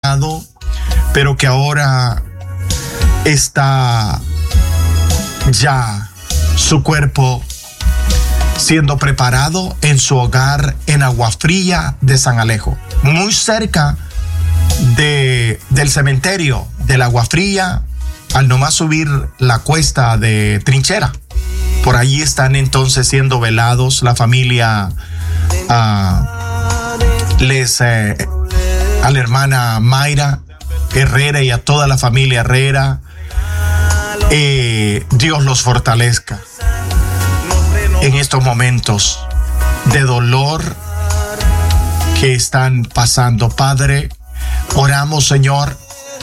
dejado, pero que ahora está ya su cuerpo siendo preparado en su hogar en Aguafría de San Alejo, muy cerca del cementerio del Aguafría, al nomás subir la cuesta de Trinchera. Por allí están entonces siendo velados la familia, a la hermana Mayra Herrera y a toda la familia Herrera. Dios los fortalezca en estos momentos de dolor que están pasando. Padre, oramos, Señor,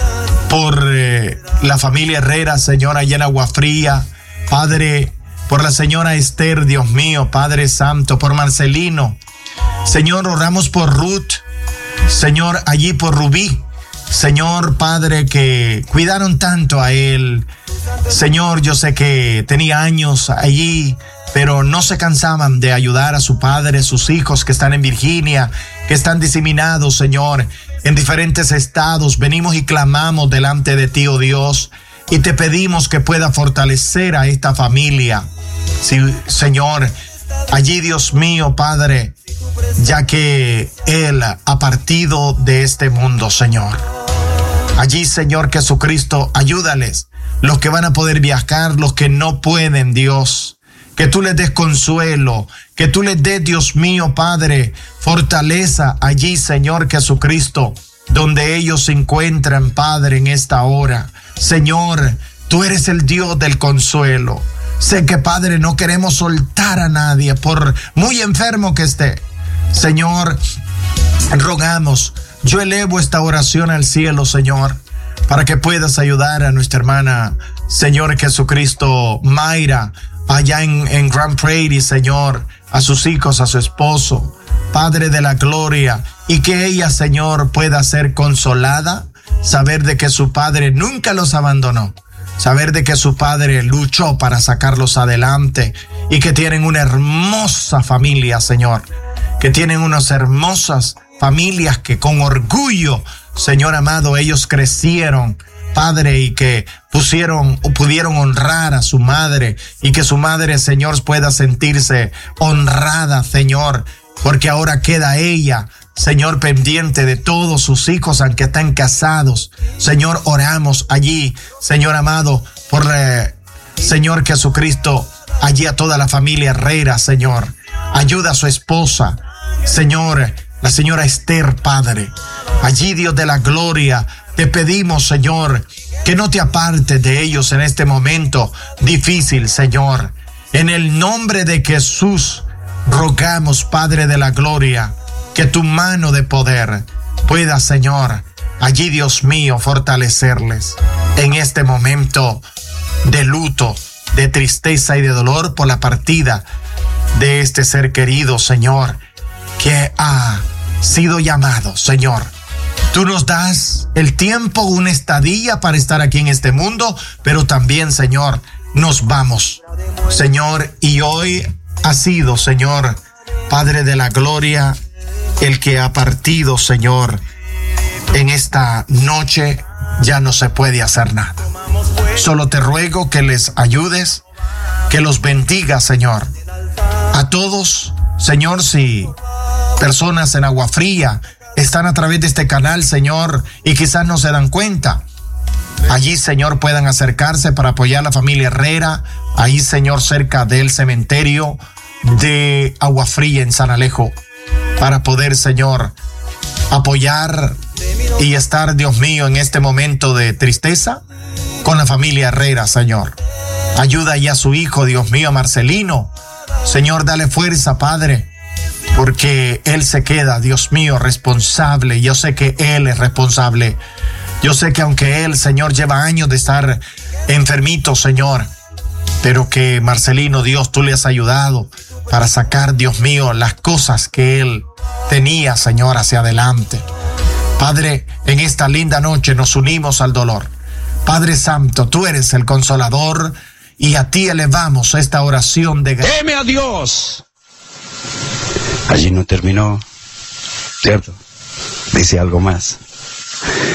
por la familia Herrera, Señor, allá en Aguafría. Padre, por la señora Esther, Dios mío, Padre Santo, por Marcelino. Señor, oramos por Ruth, Señor, allí por Rubí. Señor, Padre, que cuidaron tanto a él. Señor, yo sé que tenía años allí, pero no se cansaban de ayudar a su padre, sus hijos que están en Virginia, que están diseminados, Señor, en diferentes estados. Venimos y clamamos delante de ti, oh Dios, y te pedimos que pueda fortalecer a esta familia. Sí, Señor, allí, Dios mío, Padre, ya que Él ha partido de este mundo, Señor. Allí, Señor Jesucristo, ayúdales, los que van a poder viajar, los que no pueden, Dios. Que tú les des consuelo, que tú les des, Dios mío, Padre, fortaleza allí, Señor Jesucristo, donde ellos se encuentran, Padre, en esta hora. Señor, tú eres el Dios del consuelo. Sé que, Padre, no queremos soltar a nadie, por muy enfermo que esté. Señor, rogamos, yo elevo esta oración al cielo, Señor, para que puedas ayudar a nuestra hermana, Señor Jesucristo, Mayra, allá en Grand Prairie, Señor, a sus hijos, a su esposo, Padre de la gloria, y que ella, Señor, pueda ser consolada, saber de que su padre nunca los abandonó, saber de que su padre luchó para sacarlos adelante y que tienen una hermosa familia, Señor, que tienen unas hermosas familias que con orgullo, Señor amado, ellos crecieron, Padre, y que pudieron honrar a su madre, y que su madre, Señor, pueda sentirse honrada, Señor, porque ahora queda ella, Señor, pendiente de todos sus hijos, aunque están casados. Señor, oramos allí, Señor amado, por Señor Jesucristo, allí a toda la familia Herrera, Señor. Ayuda a su esposa, Señor, la señora Esther, Padre. Allí, Dios de la gloria, te pedimos, Señor, que no te apartes de ellos en este momento difícil, Señor. En el nombre de Jesús, rogamos, Padre de la gloria, que tu mano de poder pueda, Señor, allí, Dios mío, fortalecerles en este momento de luto, de tristeza y de dolor por la partida de este ser querido, Señor, que ha sido llamado, Señor. Tú nos das el tiempo, una estadía para estar aquí en este mundo, pero también, Señor, nos vamos, Señor, y hoy ha sido, Señor, Padre de la gloria, el que ha partido, Señor. En esta noche ya no se puede hacer nada. Solo te ruego que les ayudes, que los bendiga, Señor. A todos, Señor, si personas en Aguafría están a través de este canal, Señor, y quizás no se dan cuenta, allí, Señor, puedan acercarse para apoyar a la familia Herrera, ahí, Señor, cerca del cementerio de Aguafría en San Alejo, para poder, Señor, apoyar y estar, Dios mío, en este momento de tristeza con la familia Herrera, Señor. Ayuda ya a su hijo, Dios mío, Marcelino. Señor, dale fuerza, Padre, porque él se queda, Dios mío, responsable. Yo sé que él es responsable. Yo sé que aunque él, Señor, lleva años de estar enfermito, Señor, pero que Marcelino, Dios, tú le has ayudado para sacar, Dios mío, las cosas que él tenía, Señor, hacia adelante. Padre, en esta linda noche nos unimos al dolor. Padre Santo, tú eres el consolador y a ti elevamos esta oración de gracias. ¡Teme a Dios! Allí no terminó, ¿cierto? Dice algo más.